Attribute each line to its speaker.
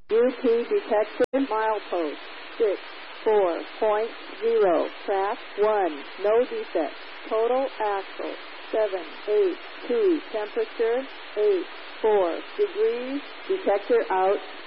Speaker 1: UP detected, milepost 64.0, track 1, no defect, total axle 782, temperature 84 degrees, detector out.